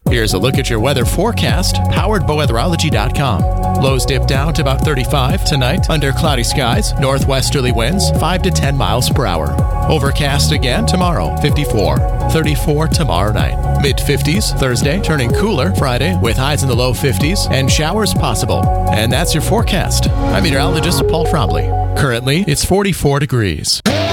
Here's a look at your weather forecast, powered by weatherology.com. Lows dip down to about 35 tonight under cloudy skies, northwesterly winds 5 to 10 miles per hour. Overcast again tomorrow, 54. 34 tomorrow night. Mid-50s Thursday, turning cooler Friday with highs in the low 50s and showers possible. And that's your forecast. I'm meteorologist Paul Frobley. Currently, it's 44 degrees.